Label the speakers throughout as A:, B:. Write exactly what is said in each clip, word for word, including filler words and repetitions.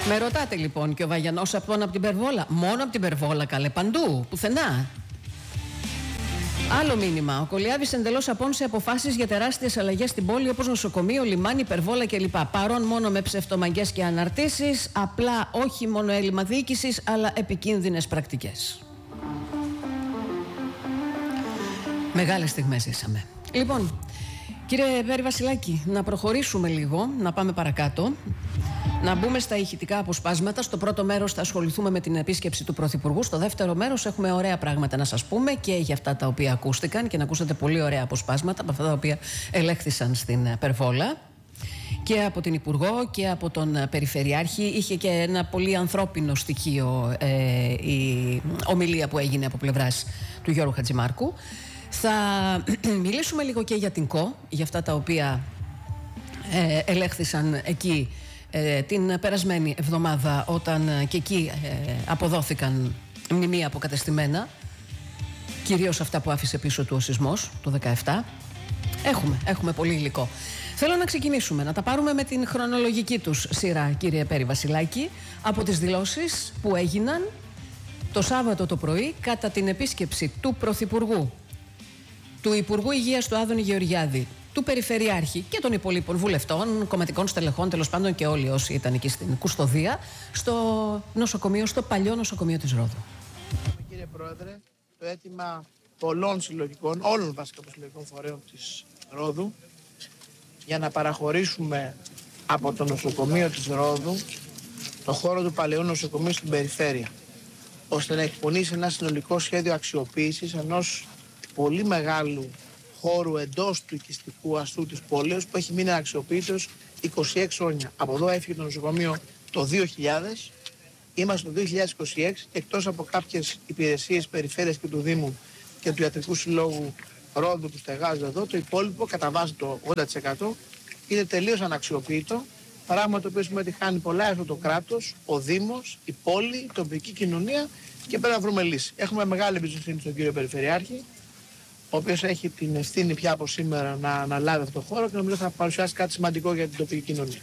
A: Με ρωτάτε λοιπόν, και ο Βαγιανός από την Περβόλα. Μόνο από την Περβόλα, καλέ, παντού, πουθενά. Άλλο μήνυμα. Ο Κολιάβης εντελώς απώνησε αποφάσεις για τεράστιες αλλαγές στην πόλη, όπως νοσοκομείο, λιμάνι, υπερβόλα κλπ. Παρόν μόνο με ψευτομαγγές και αναρτήσεις. Απλά όχι μόνο έλλειμμα διοίκησης, αλλά επικίνδυνες πρακτικές. Μεγάλες στιγμές ζήσαμε. Λοιπόν, κύριε Πέρη Βασιλάκη, να προχωρήσουμε λίγο, να πάμε παρακάτω. Να μπούμε στα ηχητικά αποσπάσματα. Στο πρώτο μέρος θα ασχοληθούμε με την επίσκεψη του Πρωθυπουργού. Στο δεύτερο μέρος έχουμε ωραία πράγματα να σας πούμε και για αυτά τα οποία ακούστηκαν και να ακούσατε πολύ ωραία αποσπάσματα από αυτά τα οποία ελέγχθησαν στην Περβόλα και από την Υπουργό και από τον Περιφερειάρχη. Είχε και ένα πολύ ανθρώπινο στοιχείο ε, η ομιλία που έγινε από πλευράς του Γιώργου Χατζημάρκου. Θα μιλήσουμε λίγο και για την ΚΟ, για αυτά τα οποία ε, ελέγχθησαν εκεί Ε, την περασμένη εβδομάδα, όταν ε, και εκεί ε, αποδόθηκαν μνημεία αποκατεστημένα, κυρίως αυτά που άφησε πίσω του ο σεισμός το δεκαεπτά. Έχουμε, έχουμε πολύ υλικό. Θέλω να ξεκινήσουμε, να τα πάρουμε με την χρονολογική τους σειρά, κύριε Πέρη Βασιλάκη, από τις δηλώσεις που έγιναν το Σάββατο το πρωί κατά την επίσκεψη του Πρωθυπουργού, του Υπουργού Υγείας του Άδωνη Γεωργιάδη, του Περιφερειάρχη και των υπολείπων βουλευτών, κομματικών στελεχών, τέλος πάντων και όλοι όσοι ήταν εκεί στην κουστοδία, στο νοσοκομείο, στο παλιό νοσοκομείο της Ρόδου.
B: Κύριε Πρόεδρε, το αίτημα πολλών συλλογικών, όλων βασικά των συλλογικών φορέων της Ρόδου, για να παραχωρήσουμε από το νοσοκομείο της Ρόδου το χώρο του παλαιού νοσοκομείου στην περιφέρεια, ώστε να εκπονήσει ένα συνολικό σχέδιο αξιοποίησης ενός πολύ μεγάλου χώρου εντός του οικιστικού αστού της πόλεως που έχει μείνει αναξιοποιητός είκοσι έξι χρόνια. Από εδώ έφυγε το νοσοκομείο το δύο χιλιάδες, είμαστε το δύο χιλιάδες είκοσι έξι και εκτός από κάποιες υπηρεσίες περιφέρειας και του Δήμου και του Ιατρικού Συλλόγου Ρόδου που στεγάζονται εδώ, το υπόλοιπο κατά βάση το ογδόντα τοις εκατό είναι τελείως αναξιοποιητό, πράγμα το οποίο σημαίνει ότι χάνει πολλά αυτό το κράτος, ο Δήμος, η πόλη, η τοπική κοινωνία και πρέπει να βρούμε λύση. Έχουμε μεγάλη εμπιστοσύνη στον κύριο Περιφερειάρχη, ο οποίος έχει την ευθύνη πια από σήμερα να αναλάβει αυτό το χώρο και νομίζω θα παρουσιάσει κάτι σημαντικό για την τοπική κοινωνία.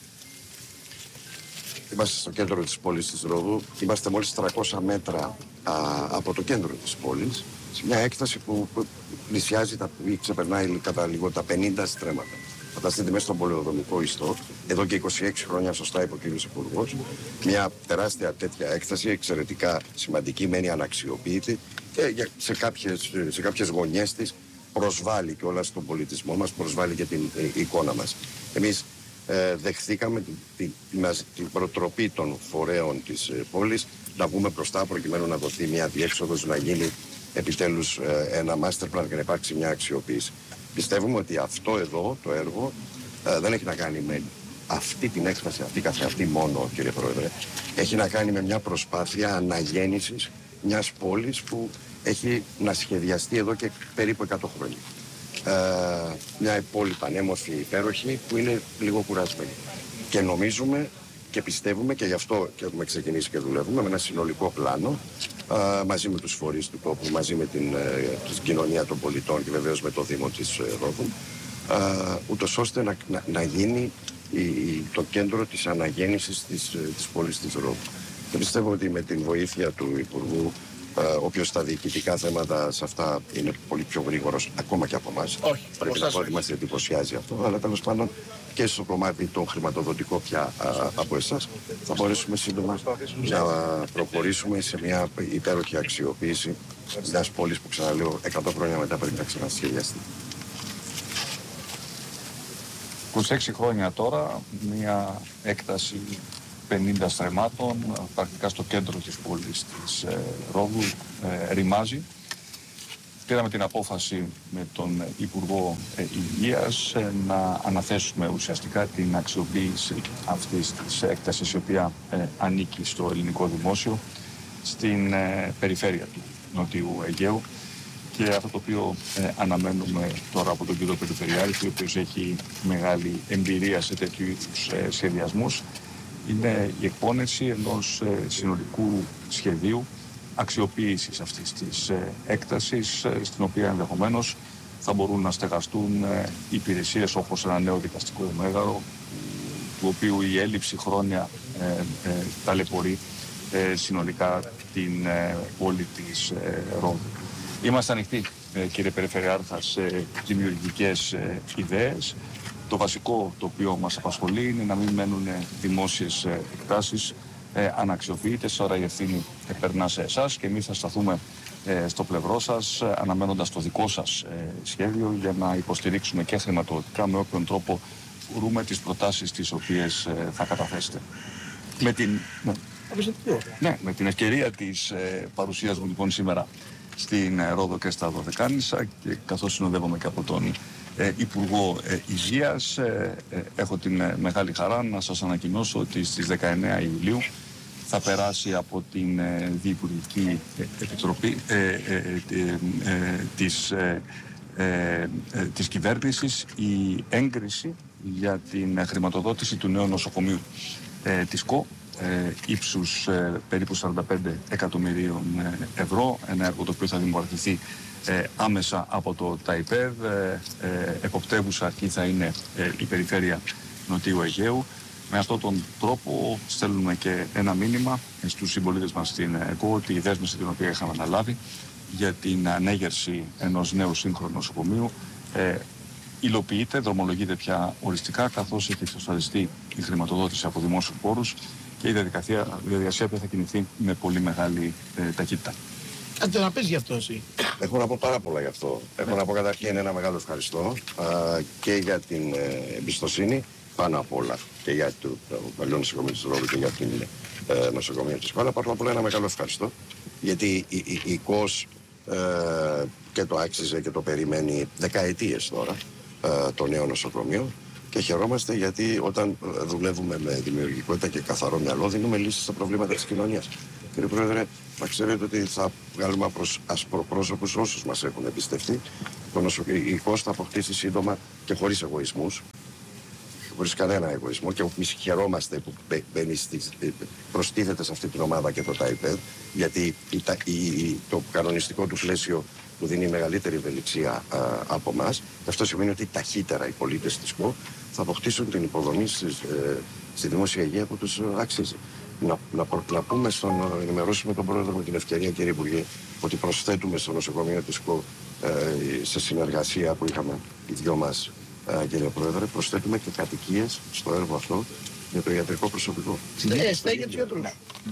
C: Είμαστε στο κέντρο της πόλης της Ρόδου. Είμαστε μόλις τριακόσια μέτρα α, από το κέντρο της πόλης, σε μια έκταση που πλησιάζει τα, ή ξεπερνάει κατά λίγο τα πενήντα στρέμματα. Φανταστείτε μέσα στον πολεοδομικό ιστό, εδώ και είκοσι έξι χρόνια, σωστά είπε ο κ. Υπουργός, μια τεράστια τέτοια έκταση, εξαιρετικά σημαντική, μένει αναξιοποιητή και σε κάποιες, σε κάποιες γωνιές της προσβάλλει και όλα στον πολιτισμό μας, προσβάλλει και την ε, εικόνα μας. Εμείς ε, δεχθήκαμε την, την, την, την προτροπή των φορέων της ε, πόλης να βγούμε μπροστά προκειμένου να δοθεί μια διέξοδος, να γίνει επιτέλους ε, ένα master plan και να υπάρξει μια αξιοποίηση. Πιστεύουμε ότι αυτό εδώ το έργο ε, δεν έχει να κάνει με αυτή την έκφραση, αυτή καθ' αυτή μόνο, κύριε Πρόεδρε. Έχει να κάνει με μια προσπάθεια αναγέννησης μιας πόλης που έχει να σχεδιαστεί εδώ και περίπου εκατό χρόνια. Ε, μια πόλη πανέμορφη, υπέροχη, που είναι λίγο κουρασμένη. Και νομίζουμε και πιστεύουμε, και γι' αυτό και έχουμε ξεκινήσει και δουλεύουμε, με ένα συνολικό πλάνο, ε, μαζί με τους φορείς του τόπου, μαζί με την, ε, την κοινωνία των πολιτών και βεβαίως με το Δήμο της ε, Ρόδου, ε, ούτως ώστε να, να, να γίνει η, το κέντρο της αναγέννησης της, της πόλης της Ρόδου. Και πιστεύω ότι με την βοήθεια του Υπουργού, ο οποίος στα διοικητικά θέματα σε αυτά είναι πολύ πιο γρήγορος ακόμα και από εμάς.
B: Όχι,
C: πρέπει να πω ότι μας εντυπωσιάζει αυτό, αλλά τέλος πάντων και στο κομμάτι των χρηματοδοτικών πια α, από εσάς θα μπορέσουμε σύντομα να προχωρήσουμε σε μια υπέροχη αξιοποίηση μιας πόλης που, ξαναλέω, εκατό χρόνια μετά πρέπει να ξανασχεδιαστεί.
D: είκοσι έξι χρόνια τώρα, μια έκταση πενήντα στρεμμάτων, πρακτικά στο κέντρο της πόλης της ε, Ρόδου, ε, ρημάζει. Πήραμε την απόφαση με τον Υπουργό ε, Υγείας ε, να αναθέσουμε ουσιαστικά την αξιοποίηση αυτής της έκτασης, η οποία ε, ανήκει στο ελληνικό δημόσιο, στην ε, περιφέρεια του Νοτιού Αιγαίου. Και αυτό το οποίο ε, αναμένουμε τώρα από τον κύριο Περιφερειάρχη, ο οποίος έχει μεγάλη εμπειρία σε τέτοιου είδους ε, σχεδιασμούς, είναι η εκπόνηση ενός ε, συνολικού σχεδίου αξιοποίησης αυτής της ε, έκτασης, ε, στην οποία ενδεχομένως θα μπορούν να στεγαστούν ε, υπηρεσίες όπως ένα νέο δικαστικό μέγαρο, του οποίου η έλλειψη χρόνια ε, ε, ταλαιπωρεί ε, συνολικά την ε, πόλη της ε, Ρόδου. Είμαστε ανοιχτοί, ε, κύριε Περιφερειάρχα, σε δημιουργικές ε, ιδέες. Το βασικό το οποίο μας απασχολεί είναι να μην μένουν δημόσιες ε, εκτάσεις ε, αναξιοποιητές. Τώρα η ευθύνη ε, περνά σε εσάς και εμείς θα σταθούμε ε, στο πλευρό σας, ε, αναμένοντας το δικό σας ε, σχέδιο για να υποστηρίξουμε και χρηματοδοτικά με όποιον τρόπο μπορούμε τις προτάσεις τις οποίες ε, θα καταθέσετε. Με την, ναι, ναι, με την ευκαιρία της ε, παρουσίας μου λοιπόν σήμερα στην ε, Ρόδο και στα Δωδεκάνησα και καθώς συνοδεύομαι και από τον ε, Υπουργό ε, Υγείας, ε, ε, έχω την ε, μεγάλη χαρά να σας ανακοινώσω ότι στις δεκαεννέα Ιουλίου θα περάσει από την ε, Διυπουργική Επιτροπή ε, ε, ε, ε, της, ε, ε, ε, της κυβέρνησης η έγκριση για την χρηματοδότηση του νέου νοσοκομείου ε, της ΚΟ ε, ύψους ε, περίπου σαράντα πέντε εκατομμυρίων ε, ευρώ, ένα έργο το οποίο θα δημιουργηθεί ε, άμεσα από το ΤΑΙΠΕΔ. Ε, ε, εποπτεύουσα αρχή θα είναι ε, η Περιφέρεια Νοτιού Αιγαίου. Με αυτόν τον τρόπο στέλνουμε και ένα μήνυμα στους συμπολίτες μας στην ΕΚΟ ότι η δέσμευση την οποία είχαμε αναλάβει για την ανέγερση ενός νέου σύγχρονου νοσοκομείου ε, υλοποιείται, δρομολογείται πια οριστικά, καθώς έχει εξασφαλιστεί η χρηματοδότηση από δημόσιους πόρους και η διαδικασία, η διαδικασία θα κινηθεί με πολύ μεγάλη ε, ταχύτητα.
B: Κάτι να πεις γι' αυτό εσύ.
C: Έχω να πω πάρα πολλά γι' αυτό. Έχω να πω καταρχήν ένα μεγάλο ευχαριστώ α, και για την ε, εμπιστοσύνη πάνω απ' όλα και για το, το παλιό νοσοκομείο της Ρόδου και για την ε, νοσοκομείο της Σκόλα. Πάνω απ' όλα ένα μεγάλο ευχαριστώ γιατί η, η, η ΚΟΣ ε, και το άξιζε και το περιμένει δεκαετίες τώρα ε, το νέο νοσοκομείο και χαιρόμαστε γιατί όταν δουλεύουμε με δημιουργικότητα και καθαρό μυαλό δίνουμε λύσεις στα προβλήματα της κοινωνίας. Κύριε Πρόεδρε, να ξέρετε ότι θα βγάλουμε προς ασπροπρόσωπους όσους μας έχουν εμπιστευτεί. Το νοσοκομείο, η ΚΟΣ θα αποκτήσει σύντομα και χωρίς εγωισμούς, χωρίς κανένα εγωισμό και εμείς χαιρόμαστε που μπαίνει στη, προστίθεται σε αυτή την ομάδα και το ΤΑΙΠΕΔ γιατί η, η, το κανονιστικό του πλαίσιο που δίνει μεγαλύτερη ευελιξία α, από εμάς και αυτό σημαίνει ότι ταχύτερα οι πολίτες της ΚΟ θα αποκτήσουν την υποδομή στις, ε, στη δημόσια υγεία που τους αξίζει. Να, να, να πούμε στον, να ενημερώσουμε τον Πρόεδρο με την ευκαιρία, κύριε Υπουργέ, ότι προσθέτουμε στο νοσοκομείο της ΚΟ ε, σε συνεργασία που είχαμε οι δυο μας, ε, κύριε Πρόεδρε, προσθέτουμε και κατοικίες στο έργο αυτό για το ιατρικό προσωπικό.
B: Ε, στέγη του γιατρού.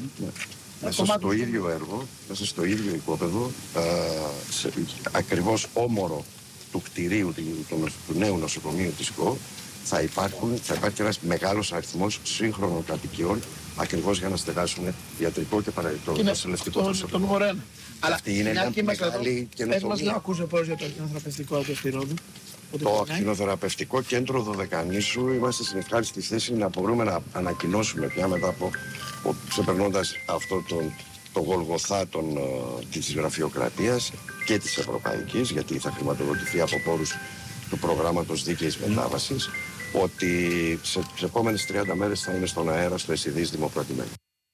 C: Μέσα στο ίδιο έργο, μέσα στο ίδιο οικόπεδο, ε, σε, ακριβώς όμορο του κτηρίου του, του, του νέου νοσοκομείου της ΚΟ, θα, υπάρχουν, θα υπάρχει ένας μεγάλος αριθμός σύγχρονων κατοικιών ακριβώς για να στεγάσουν ιατρικό και παραγωγικό νοσηλευτικό προσωπικό.
B: Τον Μορένα.
C: Αλλά αυτή είναι μια μεγάλη καινοτομία.
B: Πες μας να ακούσε πώς για το ακτινοθεραπευτικό από τη Ρόδου.
C: Το ακτινοθεραπευτικό κέντρο Δωδεκανήσου είμαστε στην ευχάριστη θέση να μπορούμε να ανακοινώσουμε πια μετά από ξεπερνώντας αυτό τον, το γολγοθά των, της γραφειοκρατίας και της ευρωπαϊκής, γιατί θα χρηματοδοτηθεί από πόρους του προγράμματος δίκαιης μετάβασης, ότι σε τις επόμενες τριάντα μέρες θα είναι στον αέρα στο Εσιδής δημοπρατημένο.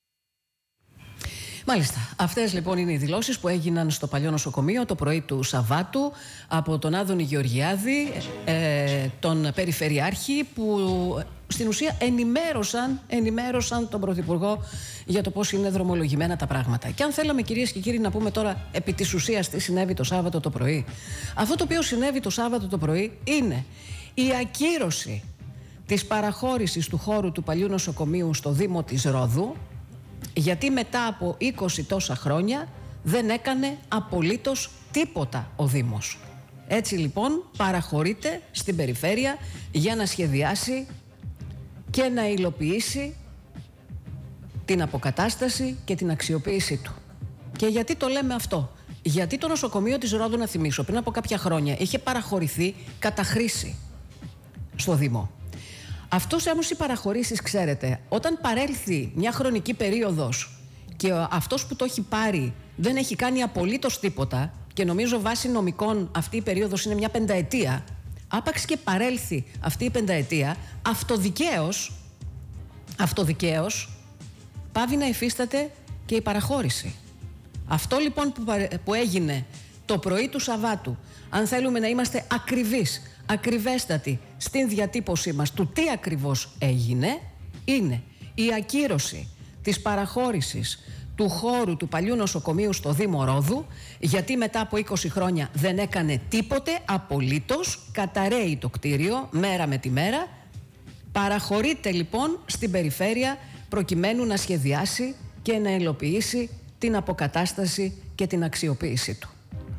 A: Μάλιστα. Αυτές λοιπόν είναι οι δηλώσεις που έγιναν στο παλιό νοσοκομείο το πρωί του Σαββάτου από τον Άδωνη Γεωργιάδη, ε, τον Περιφερειάρχη, που στην ουσία ενημέρωσαν, ενημέρωσαν τον Πρωθυπουργό για το πώς είναι δρομολογημένα τα πράγματα. Και αν θέλαμε, κυρίες και κύριοι, να πούμε τώρα επί της ουσίας τι συνέβη το Σάββατο το πρωί. Αυτό το οποίο συνέβη το Σάββατο το πρωί είναι η ακύρωση της παραχώρησης του χώρου του παλιού νοσοκομείου στο Δήμο της Ρόδου, γιατί μετά από είκοσι τόσα χρόνια δεν έκανε απολύτως τίποτα ο Δήμος. Έτσι λοιπόν παραχωρείται στην περιφέρεια για να σχεδιάσει και να υλοποιήσει την αποκατάσταση και την αξιοποίησή του. Και γιατί το λέμε αυτό? Γιατί το νοσοκομείο της Ρόδου, να θυμίσω, πριν από κάποια χρόνια είχε παραχωρηθεί κατά χρήση στο Δήμο. Αυτός όμως οι παραχωρήσεις, ξέρετε, όταν παρέλθει μια χρονική περίοδος και αυτός που το έχει πάρει δεν έχει κάνει απολύτως τίποτα, και νομίζω βάσει νομικών αυτή η περίοδος είναι μια πενταετία, άπαξ και παρέλθει αυτή η πενταετία, αυτοδικαίως, αυτοδικαίως πάβει να υφίσταται και η παραχώρηση. Αυτό λοιπόν που, που έγινε το πρωί του Σαββάτου, αν θέλουμε να είμαστε ακριβείς, ακριβέστατη στην διατύπωσή μας του τι ακριβώς έγινε, είναι η ακύρωση της παραχώρησης του χώρου του παλιού νοσοκομείου στο Δήμο Ρόδου, γιατί μετά από είκοσι χρόνια δεν έκανε τίποτε απολύτως, καταραίει το κτίριο μέρα με τη μέρα. Παραχωρείται λοιπόν στην περιφέρεια προκειμένου να σχεδιάσει και να υλοποιήσει την αποκατάσταση και την αξιοποίησή του.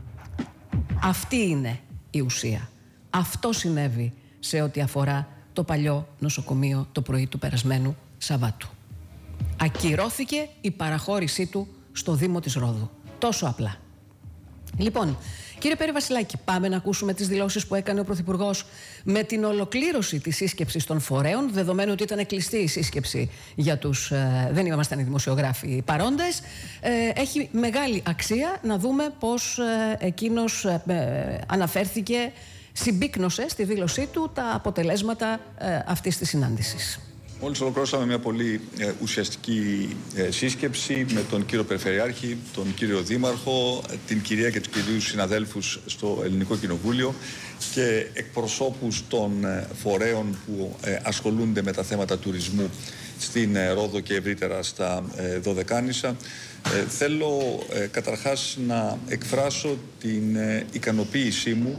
A: Αυτή είναι η ουσία. Αυτό συνέβη σε ό,τι αφορά το παλιό νοσοκομείο το πρωί του περασμένου Σαββάτου. Ακυρώθηκε η παραχώρησή του στο Δήμο της Ρόδου. Τόσο απλά. Λοιπόν, κύριε Πέρη Βασιλάκη, πάμε να ακούσουμε τις δηλώσεις που έκανε ο Πρωθυπουργός με την ολοκλήρωση της σύσκεψης των φορέων, δεδομένου ότι ήταν κλειστή η σύσκεψη για τους, ε, δεν ήμασταν οι δημοσιογράφοι παρόντες. Ε, έχει μεγάλη αξία να δούμε πώς ε, εκείνος ε, αναφέρθηκε, συμπίκνωσε στη δήλωσή του τα αποτελέσματα ε, αυτής της συνάντησης.
D: Μόλις ολοκληρώσαμε μια πολύ ε, ουσιαστική ε, σύσκεψη με τον κύριο Περιφερειάρχη, τον κύριο Δήμαρχο, την κυρία και τους κυρίους συναδέλφους στο Ελληνικό Κοινοβούλιο και εκπροσώπους των ε, φορέων που ε, ασχολούνται με τα θέματα τουρισμού στην ε, Ρόδο και ευρύτερα στα ε, Δωδεκάνησα. Ε, θέλω ε, καταρχάς να εκφράσω την ε, ικανοποίησή μου,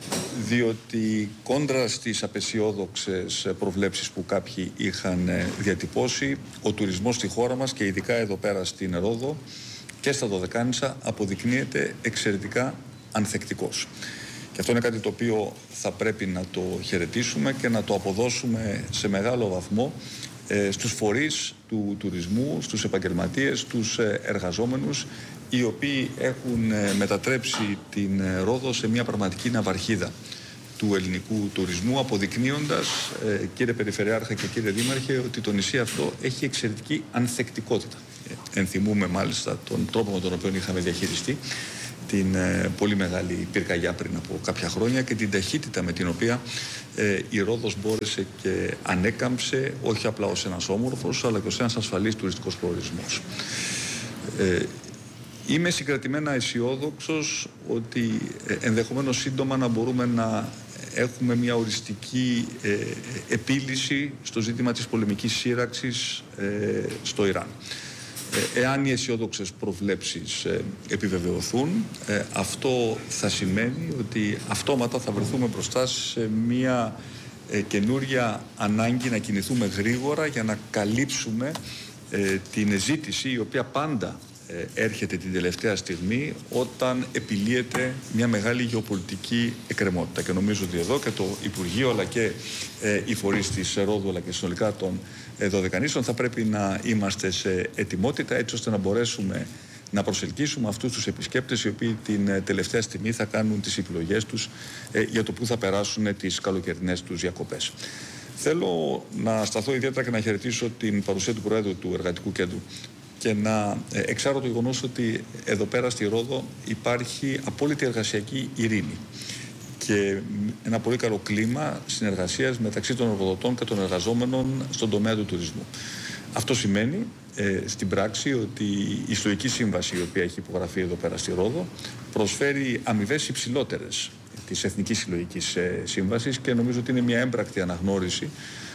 D: διότι κόντρα στις απεσιόδοξες προβλέψεις που κάποιοι είχαν διατυπώσει, ο τουρισμός στη χώρα μας και ειδικά εδώ πέρα στην Ρόδο και στα Δωδεκάνησα αποδεικνύεται εξαιρετικά ανθεκτικός. Και αυτό είναι κάτι το οποίο θα πρέπει να το χαιρετήσουμε και να το αποδώσουμε σε μεγάλο βαθμό ε, στους φορείς του τουρισμού, στους επαγγελματίες, στους εργαζόμενους, οι οποίοι έχουν μετατρέψει την Ρόδο σε μια πραγματική ναυαρχίδα του ελληνικού τουρισμού, αποδεικνύοντας, ε, κύριε Περιφερειάρχα και κύριε Δήμαρχε, ότι το νησί αυτό έχει εξαιρετική ανθεκτικότητα. Ε, ενθυμούμε μάλιστα τον τρόπο με τον οποίο είχαμε διαχειριστεί την ε, πολύ μεγάλη πυρκαγιά πριν από κάποια χρόνια και την ταχύτητα με την οποία ε, η Ρόδος μπόρεσε και ανέκαμψε όχι απλά ως ένας όμορφος, αλλά και ως ένας ασφαλής τουριστικός προορισμός. Ε, Είμαι συγκρατημένα αισιόδοξος ότι ε, ενδεχομένως σύντομα να μπορούμε να έχουμε μια οριστική ε, επίλυση στο ζήτημα της πολεμικής σύραξης ε, στο Ιράν. Ε, εάν οι αισιόδοξες προβλέψεις ε, επιβεβαιωθούν, ε, αυτό θα σημαίνει ότι αυτόματα θα βρεθούμε μπροστά σε μια ε, καινούρια ανάγκη να κινηθούμε γρήγορα για να καλύψουμε ε, την ζήτηση η οποία πάντα έρχεται την τελευταία στιγμή όταν επιλύεται μια μεγάλη γεωπολιτική εκκρεμότητα. Και νομίζω ότι εδώ και το Υπουργείο αλλά και ε, οι φορείς της Ρόδου αλλά και συνολικά των ε, Δωδεκανήσων θα πρέπει να είμαστε σε ετοιμότητα έτσι ώστε να μπορέσουμε να προσελκύσουμε αυτούς τους επισκέπτες οι οποίοι την ε, τελευταία στιγμή θα κάνουν τις επιλογές τους ε, για το που θα περάσουν τις καλοκαιρινές τους διακοπές. Θέλω να σταθώ ιδιαίτερα και να χαιρετήσω την παρουσία του Προέδρου του Εργατικού Κέντρου και να εξάρω το γεγονός ότι εδώ πέρα στη Ρόδο υπάρχει απόλυτη εργασιακή ειρήνη και ένα πολύ καλό κλίμα συνεργασίας μεταξύ των εργοδοτών και των εργαζόμενων στον τομέα του τουρισμού. Αυτό σημαίνει ε, στην πράξη ότι η Συλλογική Σύμβαση η οποία έχει υπογραφεί εδώ πέρα στη Ρόδο προσφέρει αμοιβές υψηλότερες της Εθνικής Συλλογικής ε, Σύμβασης και νομίζω ότι είναι μια έμπρακτη αναγνώριση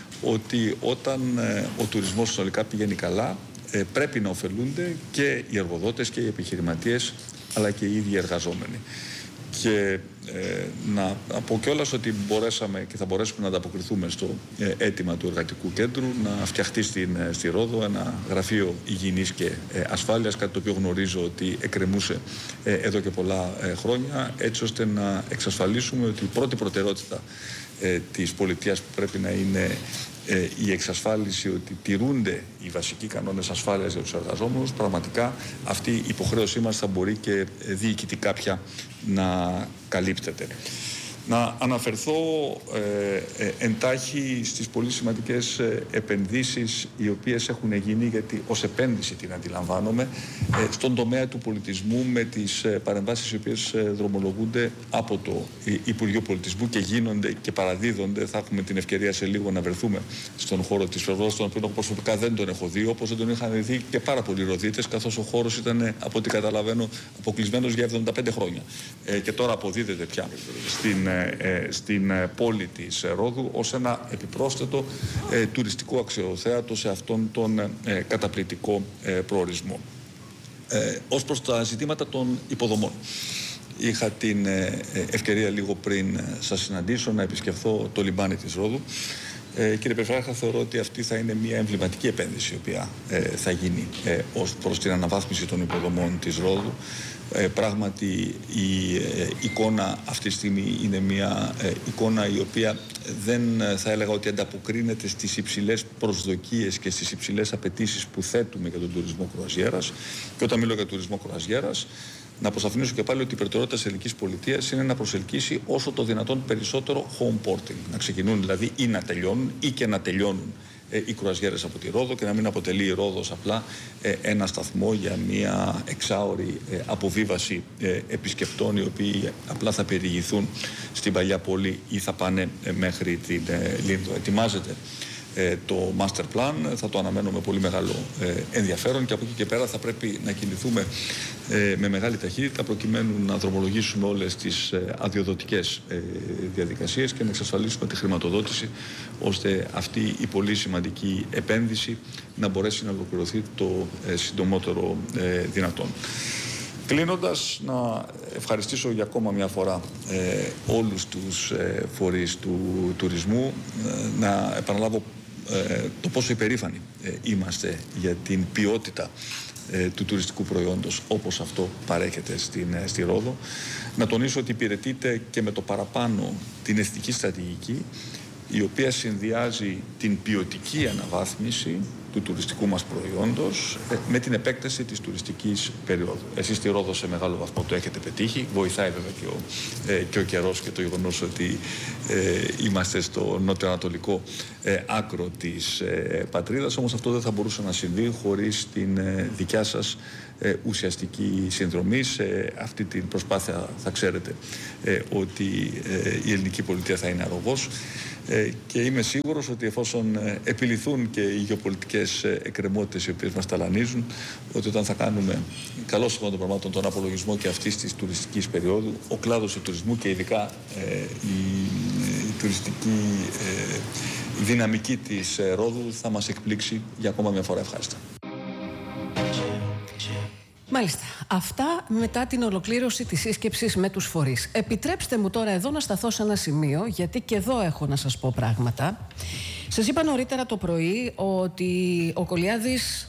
D: ότι όταν ε, ο τουρισμός συνολικά πηγαίνει καλά πρέπει να ωφελούνται και οι εργοδότες και οι επιχειρηματίες αλλά και οι ίδιοι εργαζόμενοι. Και ε, να πω κιόλας ότι μπορέσαμε και θα μπορέσουμε να ανταποκριθούμε στο ε, αίτημα του Εργατικού Κέντρου να φτιαχτεί στην, ε, στη Ρόδο ένα γραφείο υγιεινής και ε, ασφάλειας, κάτι το οποίο γνωρίζω ότι εκκρεμούσε ε, εδώ και πολλά ε, χρόνια, έτσι ώστε να εξασφαλίσουμε ότι η πρώτη προτεραιότητα ε, της πολιτείας που πρέπει να είναι ε, η εξασφάλιση ότι τηρούνται οι βασικοί κανόνες ασφάλειας για τους εργαζόμενους, πραγματικά αυτή η υποχρέωσή μας θα μπορεί και διοικητικά πια να καλύπτεται. Να αναφερθώ ε, ε, εντάχει στις πολύ σημαντικές ε, επενδύσεις οι οποίες έχουν γίνει, γιατί ως επένδυση την αντιλαμβάνομαι, ε, στον τομέα του πολιτισμού με τις ε, παρεμβάσεις οι οποίες ε, δρομολογούνται από το ε, Υπουργείο Πολιτισμού και γίνονται και παραδίδονται. Θα έχουμε την ευκαιρία σε λίγο να βρεθούμε στον χώρο της Ρόδος, τον οποίο εγώ προσωπικά δεν τον έχω δει, όπως δεν τον είχαν δει και πάρα πολλοί Ροδίτες, καθώς ο χώρος ήταν, από ό,τι καταλαβαίνω, αποκλεισμένος για εβδομήντα πέντε χρόνια. Ε, και τώρα αποδίδεται πια στην ε, στην πόλη της Ρόδου ως ένα επιπρόσθετο ε, τουριστικό αξιοθέατο σε αυτόν τον ε, καταπληκτικό ε, προορισμό. Ε, ως προς τα ζητήματα των υποδομών. Είχα την ε, ευκαιρία λίγο πριν σας συναντήσω να επισκεφθώ το λιμάνι της Ρόδου. Ε, κύριε Περιφερειάρχα, θεωρώ ότι αυτή θα είναι μια εμβληματική επένδυση η οποία ε, θα γίνει ε, ως προς την αναβάθμιση των υποδομών της Ρόδου. Ε, πράγματι η ε, εικόνα αυτή τη στιγμή είναι μια ε, εικόνα η οποία δεν ε, θα έλεγα ότι ανταποκρίνεται στις υψηλές προσδοκίες και στις υψηλές απαιτήσεις που θέτουμε για τον τουρισμό κρουαζιέρας. Και όταν μιλώ για τουρισμό κρουαζιέρας, να αποσαφηνίσω και πάλι ότι η προτεραιότητα της ελληνικής πολιτείας είναι να προσελκύσει όσο το δυνατόν περισσότερο home porting. Να ξεκινούν δηλαδή ή να τελειώνουν ή και να τελειώνουν ε, οι κρουαζιέρες από τη Ρόδο και να μην αποτελεί η Ρόδος απλά ε, ένα σταθμό για μια εξάωρη ε, αποβίβαση ε, επισκεπτών οι οποίοι απλά θα περιηγηθούν στην παλιά πόλη ή θα πάνε ε, μέχρι την ε, Λίνδο. Ετοιμάζεται το master plan, θα το αναμένω με πολύ μεγάλο ενδιαφέρον και από εκεί και πέρα θα πρέπει να κινηθούμε με μεγάλη ταχύτητα προκειμένου να δρομολογήσουμε όλες τις αδειοδοτικές διαδικασίες και να εξασφαλίσουμε τη χρηματοδότηση ώστε αυτή η πολύ σημαντική επένδυση να μπορέσει να ολοκληρωθεί το συντομότερο δυνατόν. Κλείνοντας, να ευχαριστήσω για ακόμα μια φορά ε, όλους τους ε, φορείς του τουρισμού, ε, να επαναλάβω ε, το πόσο υπερήφανοι ε, είμαστε για την ποιότητα ε, του τουριστικού προϊόντος όπως αυτό παρέχεται στην, ε, στη Ρόδο. Να τονίσω ότι υπηρετείται και με το παραπάνω την εθνική στρατηγική, η οποία συνδυάζει την ποιοτική αναβάθμιση του τουριστικού μας προϊόντος με την επέκταση της τουριστικής περίοδου. Εσείς στη Ρόδο σε μεγάλο βαθμό το έχετε πετύχει. Βοηθάει βέβαια και ο, ε, και ο καιρός και το γεγονός ότι ε, είμαστε στο νότιο-ανατολικό ε, άκρο της ε, πατρίδας. Όμως αυτό δεν θα μπορούσε να συμβεί χωρίς την ε, δικιά σας ε, ουσιαστική συνδρομή. Σε αυτή την προσπάθεια θα ξέρετε ε, ότι ε, η ελληνική πολιτεία θα είναι αρρωγός. Ε, και είμαι σίγουρος ότι εφόσον ε, επιληθούν και οι γεωπολιτικές ε, εκκρεμότητες οι οποίες μας ταλανίζουν, ότι όταν θα κάνουμε καλώς στον των πραγμάτων τον απολογισμό και αυτής της τουριστικής περίοδου, ο κλάδος του τουρισμού και ειδικά ε, η, η τουριστική ε, δυναμική της ε, Ρόδου θα μας εκπλήξει για ακόμα μια φορά ευχάριστα.
A: Μάλιστα. Αυτά μετά την ολοκλήρωση της σύσκεψης με τους φορείς. Επιτρέψτε μου τώρα εδώ να σταθώ σε ένα σημείο, γιατί και εδώ έχω να σας πω πράγματα. Σας είπα νωρίτερα το πρωί ότι ο Κολιάδης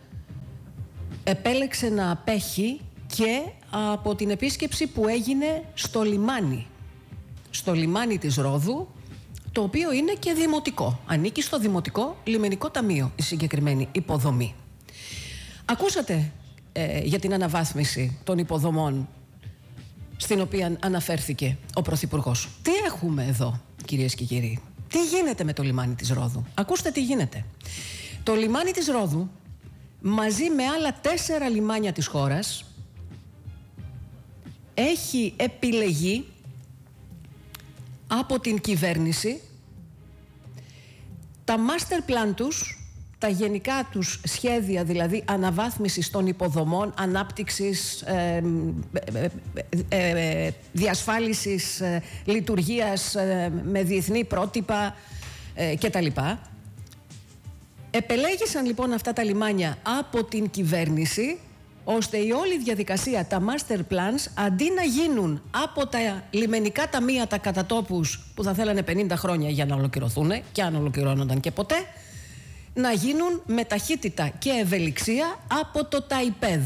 A: επέλεξε να απέχει και από την επίσκεψη που έγινε στο λιμάνι. Στο λιμάνι της Ρόδου, το οποίο είναι και δημοτικό. Ανήκει στο Δημοτικό Λιμενικό Ταμείο η συγκεκριμένη υποδομή. Ακούσατε ε, για την αναβάθμιση των υποδομών στην οποία αναφέρθηκε ο Πρωθυπουργός. Τι έχουμε εδώ, κυρίες και κύριοι? Τι γίνεται με το λιμάνι της Ρόδου? Ακούστε τι γίνεται. Το λιμάνι της Ρόδου, μαζί με άλλα τέσσερα λιμάνια της χώρας, έχει επιλεγεί από την κυβέρνηση τα master plan τους, τα γενικά τους σχέδια, δηλαδή αναβάθμισης των υποδομών, ανάπτυξης, ε, ε, ε, διασφάλισης ε, λειτουργίας ε, με διεθνή πρότυπα ε, κτλ. Επελέγησαν λοιπόν αυτά τα λιμάνια από την κυβέρνηση, ώστε η όλη διαδικασία, τα master plans, αντί να γίνουν από τα λιμενικά ταμεία, τα κατατόπους που θα θέλανε πενήντα χρόνια για να ολοκληρωθούν, και αν ολοκληρώνονταν και ποτέ, να γίνουν με ταχύτητα και ευελιξία από το ΤΑΙΠΕΔ.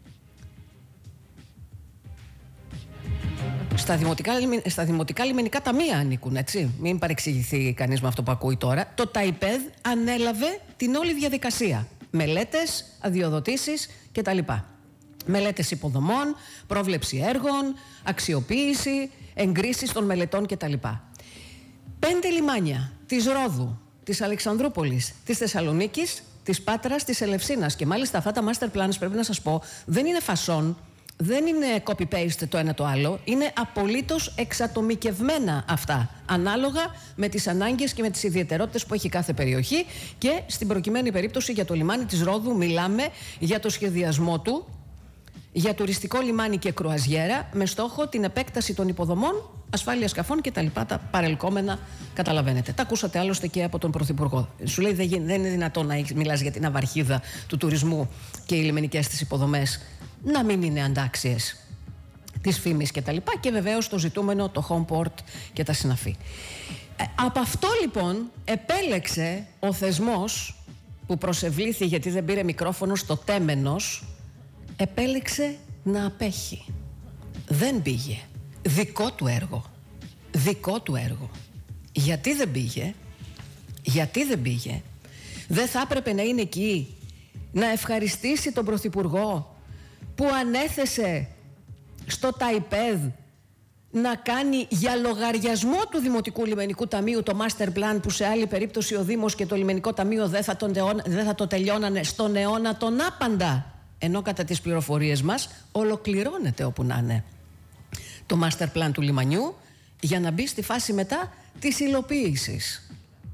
A: Στα δημοτικά, στα δημοτικά λιμενικά ταμεία ανήκουν, έτσι. Μην παρεξηγηθεί κανείς με αυτό που ακούει τώρα. Το ΤΑΙΠΕΔ ανέλαβε την όλη διαδικασία. Μελέτες, αδειοδοτήσεις κτλ. Μελέτες υποδομών, πρόβλεψη έργων, αξιοποίηση, εγκρίσεις των μελετών κτλ. Πέντε λιμάνια της Ρόδου, της Αλεξανδρούπολης, της Θεσσαλονίκης, της Πάτρας, της Ελευσίνας. Και μάλιστα αυτά τα master plans, πρέπει να σας πω, δεν είναι φασόν, δεν είναι copy-paste το ένα το άλλο, είναι απολύτως εξατομικευμένα αυτά, ανάλογα με τις ανάγκες και με τις ιδιαιτερότητες που έχει κάθε περιοχή. Και στην προκειμένη περίπτωση για το λιμάνι της Ρόδου μιλάμε για το σχεδιασμό του, για τουριστικό λιμάνι και κρουαζιέρα με στόχο την επέκταση των υποδομών, ασφάλεια σκαφών και τα λοιπά, τα παρελκόμενα, καταλαβαίνετε. Τα ακούσατε άλλωστε και από τον Πρωθυπουργό. Σου λέει δεν είναι δυνατόν να μιλάς για την αυαρχίδα του τουρισμού και οι λιμενικές της υποδομές να μην είναι αντάξιες της φήμης και τα λοιπά, και βεβαίως το ζητούμενο, το homeport και τα συναφή. Ε, από αυτό λοιπόν επέλεξε ο θεσμός που προσευλήθη γιατί δεν πήρε μικρόφωνο στο τέμενος, επέλεξε να απέχει. Δεν πήγε. Δικό του έργο. Δικό του έργο. Γιατί δεν πήγε? Γιατί δεν πήγε? Δεν θα έπρεπε να είναι εκεί να ευχαριστήσει τον Πρωθυπουργό που ανέθεσε στο ΤΑΙΠΕΔ να κάνει για λογαριασμό του Δημοτικού Λιμενικού Ταμείου το master plan που σε άλλη περίπτωση ο Δήμος και το Λιμενικό Ταμείο δεν θα, τον, δεν θα το τελειώνανε στον αιώνα τον άπαντα, ενώ κατά τις πληροφορίες μας ολοκληρώνεται όπου να είναι το master plan του λιμανιού για να μπει στη φάση μετά της υλοποίησης.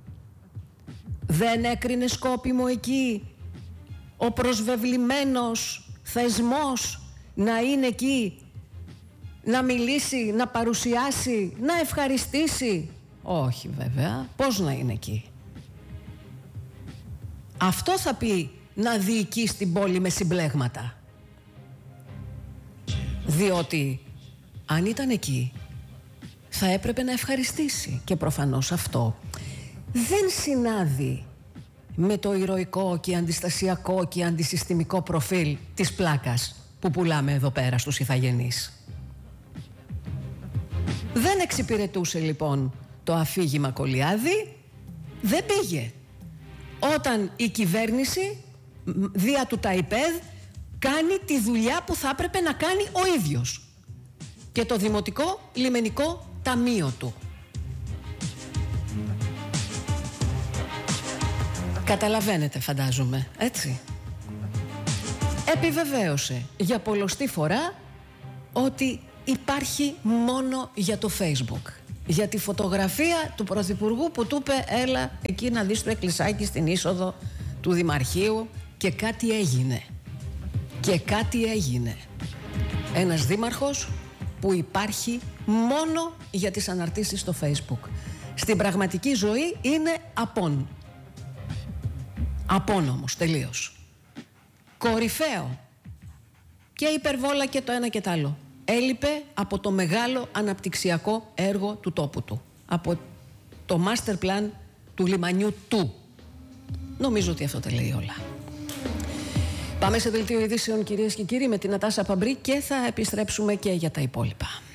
A: Δεν έκρινε σκόπιμο εκεί ο προσβεβλημένος θεσμός να είναι εκεί, να μιλήσει, να παρουσιάσει, να ευχαριστήσει? Όχι βέβαια. Πώς να είναι εκεί? Αυτό θα πει να διοικεί στην πόλη με συμπλέγματα. Διότι αν ήταν εκεί θα έπρεπε να ευχαριστήσει, και προφανώς αυτό δεν συνάδει με το ηρωικό και αντιστασιακό και αντισυστημικό προφίλ της πλάκας που πουλάμε εδώ πέρα στους ηθαγενείς. Δεν εξυπηρετούσε λοιπόν το αφήγημα Κολιάδη, δεν πήγε. Όταν η κυβέρνηση δια του ΤΑΙΠΕΔ κάνει τη δουλειά που θα έπρεπε να κάνει ο ίδιος και το Δημοτικό Λιμενικό Ταμείο του. Καταλαβαίνετε, φαντάζομαι, έτσι. Επιβεβαίωσε για πολλοστή φορά ότι υπάρχει μόνο για το Facebook. Για τη φωτογραφία του Πρωθυπουργού που του είπε έλα εκεί να δεις το εκκλησάκι στην είσοδο του Δημαρχείου, και κάτι έγινε. Και κάτι έγινε. Ένας δήμαρχος που υπάρχει μόνο για τις αναρτήσεις στο Facebook. Στην πραγματική ζωή είναι απόν. Απόν όμως, τελείως. Κορυφαίο. Και υπερβόλα και το ένα και το άλλο. Έλειπε από το μεγάλο αναπτυξιακό έργο του τόπου του. Από το master plan του λιμανιού του. Νομίζω ότι αυτό τα λέει όλα. Πάμε σε δελτίο ειδήσεων, κυρίες και κύριοι, με την Νατάσα Παμπρή, και θα επιστρέψουμε και για τα υπόλοιπα.